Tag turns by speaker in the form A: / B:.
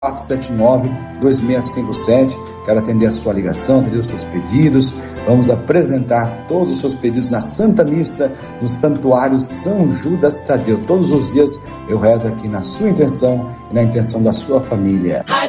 A: 479-2657. Quero atender a sua ligação, atender os seus pedidos. Vamos apresentar todos os seus pedidos na Santa Missa, no Santuário São Judas Tadeu. Todos os dias eu rezo aqui na sua intenção e na intenção da sua família.